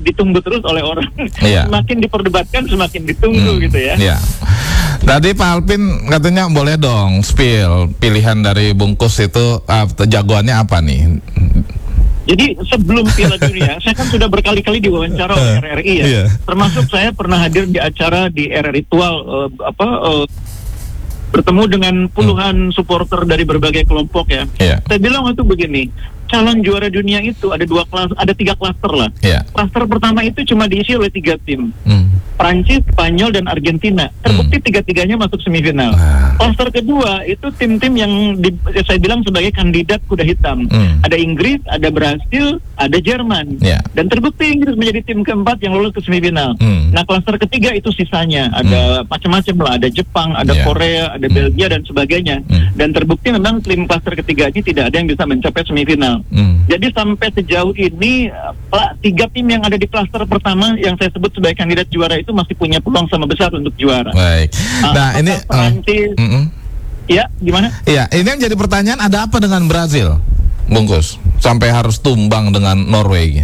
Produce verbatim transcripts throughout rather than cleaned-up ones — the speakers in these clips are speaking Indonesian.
ditunggu terus oleh orang. Iya. Semakin diperdebatkan semakin ditunggu Hmm, gitu ya. Iya. Tadi Pak Alvin katanya boleh dong spill pilihan dari bungkus itu, uh, jagoannya apa nih? Jadi sebelum Piala Dunia, saya kan sudah berkali-kali diwawancara oleh R R I ya. Iya. Termasuk saya pernah hadir di acara di R R I Tual, uh, apa uh, bertemu dengan puluhan hmm. supporter dari berbagai kelompok ya. Iya. Saya bilang waktu begini, calon juara dunia itu ada dua kelas, ada tiga klaster lah. Iya. Klaster pertama itu cuma diisi oleh tiga tim. Hmm. Prancis, Spanyol, dan Argentina. Terbukti hmm. tiga-tiganya masuk semifinal. Ah. Klaster kedua itu tim-tim yang di, saya bilang sebagai kandidat kuda hitam. Hmm. Ada Inggris, ada Brasil, ada Jerman. Yeah. Dan terbukti Inggris menjadi tim keempat yang lolos ke semifinal. Hmm. Nah, klaster ketiga itu sisanya. Ada hmm. macam-macam lah. Ada Jepang, ada Yeah. Korea, ada hmm. Belgia, dan sebagainya. Hmm. Dan terbukti memang tim klaster ketiga ini tidak ada yang bisa mencapai semifinal. Hmm. Jadi sampai sejauh ini, tiga tim yang ada di klaster pertama yang saya sebut sebagai kandidat juara itu masih punya peluang sama besar untuk juara. Baik. Uh, nah ini Perancis, uh, uh, ya gimana? Iya, ini yang jadi pertanyaan, ada apa dengan Brazil, bungkus, sampai harus tumbang dengan Norway?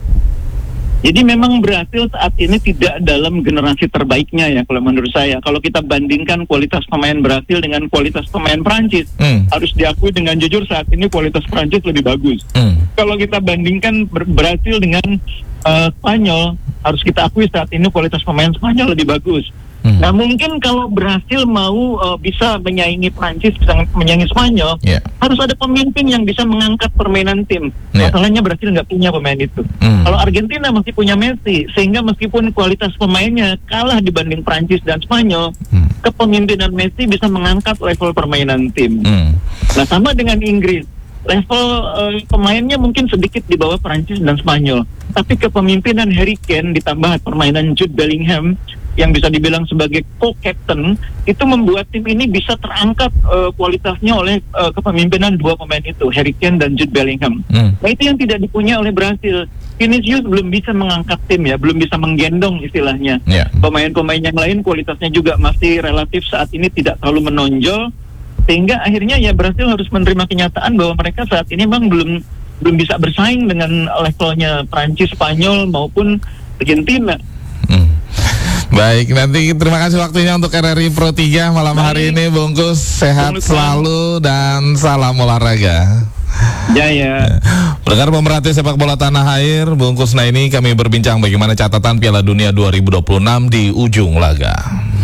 Jadi memang Brasil saat ini tidak dalam generasi terbaiknya ya kalau menurut saya. Kalau kita bandingkan kualitas pemain Brasil dengan kualitas pemain Prancis, hmm. harus diakui dengan jujur saat ini kualitas Prancis lebih bagus. Hmm. Kalau kita bandingkan Brasil dengan uh, Spanyol, harus kita akui saat ini kualitas pemain Spanyol lebih bagus. Hmm. Nah mungkin kalau Brasil mau uh, bisa menyaingi Prancis, bisa menyaingi Spanyol, yeah. harus ada pemimpin yang bisa mengangkat permainan tim. Yeah. Masalahnya Brasil nggak punya pemain itu. Hmm. Kalau Argentina masih punya Messi, sehingga meskipun kualitas pemainnya kalah dibanding Prancis dan Spanyol, hmm. kepemimpinan Messi bisa mengangkat level permainan tim. Hmm. Nah sama dengan Inggris, level uh, pemainnya mungkin sedikit di bawah Prancis dan Spanyol, tapi kepemimpinan Harry Kane ditambah permainan Jude Bellingham yang bisa dibilang sebagai co-captain itu membuat tim ini bisa terangkat uh, kualitasnya oleh uh, kepemimpinan dua pemain itu, Harry Kane dan Jude Bellingham. Hmm. Nah itu yang tidak dipunya oleh Brasil. Vinicius belum bisa mengangkat tim ya, belum bisa menggendong istilahnya. Yeah. Pemain-pemain yang lain kualitasnya juga masih relatif saat ini tidak terlalu menonjol, sehingga akhirnya ya Brasil harus menerima kenyataan bahwa mereka saat ini memang belum belum bisa bersaing dengan levelnya Prancis, Spanyol maupun Argentina. Hmm. Baik, nanti terima kasih waktunya untuk R R I Pro tiga malam Baik. hari ini, bungkus. Sehat Bungkus. selalu dan salam olahraga. Jaya. Pendengar pemerhati sepak bola tanah air, bungkus. Nah ini kami berbincang bagaimana catatan Piala Dunia dua ribu dua puluh enam di ujung laga.